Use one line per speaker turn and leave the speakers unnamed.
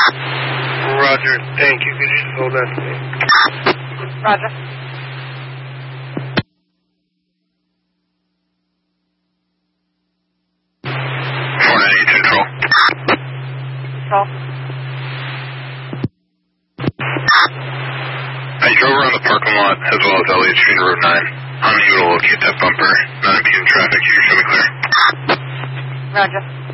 Roger, thank you. Could you just hold that for me?
Roger.
498 Central.
Control.
I drove around the parking lot as well as Elliott Street and Route 9. I'm able to locate that bumper. 9 p.m. traffic. You can show me clear.
Roger.